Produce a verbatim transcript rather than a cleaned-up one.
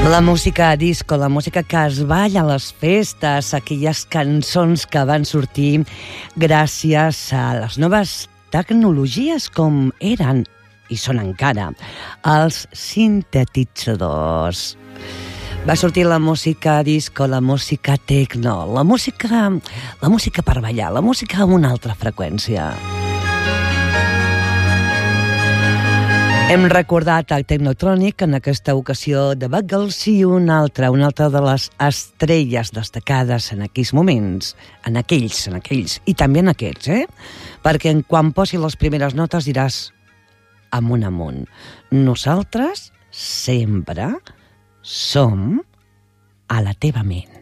La música disco, la música que es balla a les festes, aquelles cançons que van sortir gràcies a les noves tecnologies com eren, i són encara, els sintetitzadors. Va sortir la música disco, la música techno, la música, la música per ballar, la música amb una altra freqüència. Hem recordat el Technotronic en aquesta ocasió de Buggles i una altra, una altra de les estrelles destacades en aquells moments, en aquells, en aquells, i també en aquests, eh? Perquè quan posi les primeres notes diràs amunt, amunt. Nosaltres sempre som a la teva ment.